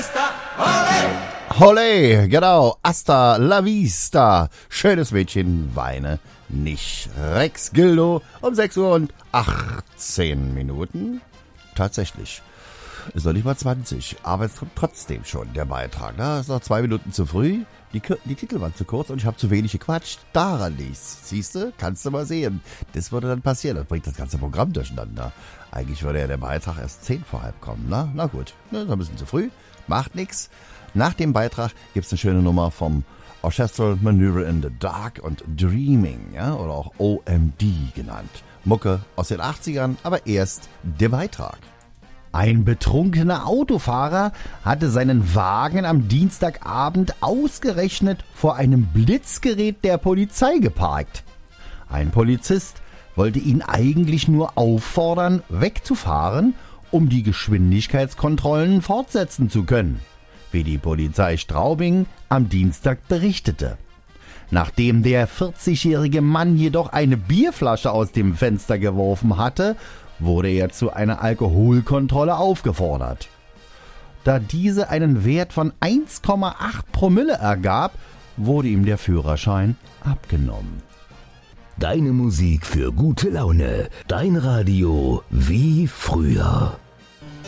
Holle, genau, hasta la vista. Schönes Mädchen, weine nicht. Rex Gildo um 6 Uhr und 18 Minuten. Tatsächlich. Ist noch nicht mal 20, aber es kommt trotzdem schon der Beitrag. Da ist noch 2 Minuten zu früh. Die Titel waren zu kurz und ich habe zu wenig gequatscht. Daran liegt's. Siehste, kannst du mal sehen. Das würde dann passieren. Das bringt das ganze Programm durcheinander. Eigentlich würde ja der Beitrag erst 10 vor halb kommen. Na gut, ist ein bisschen zu früh. Macht nix. Nach dem Beitrag gibt's eine schöne Nummer vom Orchestral Maneuver in the Dark und Dreaming, ja, oder auch OMD genannt. Mucke aus den 80ern, aber erst der Beitrag. Ein betrunkener Autofahrer hatte seinen Wagen am Dienstagabend ausgerechnet vor einem Blitzgerät der Polizei geparkt. Ein Polizist wollte ihn eigentlich nur auffordern, wegzufahren, um die Geschwindigkeitskontrollen fortsetzen zu können, wie die Polizei Straubing am Dienstag berichtete. Nachdem der 40-jährige Mann jedoch eine Bierflasche aus dem Fenster geworfen hatte, wurde er zu einer Alkoholkontrolle aufgefordert. Da diese einen Wert von 1,8 Promille ergab, wurde ihm der Führerschein abgenommen. Deine Musik für gute Laune. Dein Radio wie früher.